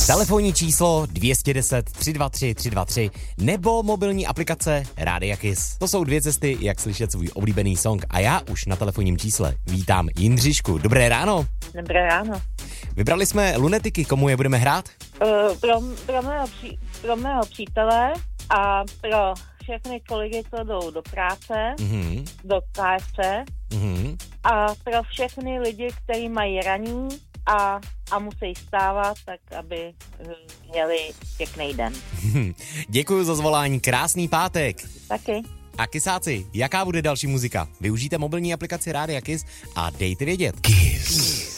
Telefonní číslo 210 323 323 nebo mobilní aplikace Rádia Kiss. To jsou dvě cesty, jak slyšet svůj oblíbený song. A já už na telefonním čísle vítám Jindřišku. Dobré ráno. Dobré ráno. Vybrali jsme lunetiky, komu je budeme hrát? Pro mého přítele a pro všechny kolegy, co jdou do práce, do KFC a pro všechny lidi, kteří mají raní a musí stávat, tak aby měli pěkný den. Děkuji za zvolání, krásný pátek. Taky. A Kissáci, jaká bude další muzika? Využijte mobilní aplikaci Rádia Kiss a dejte vědět. Kiss.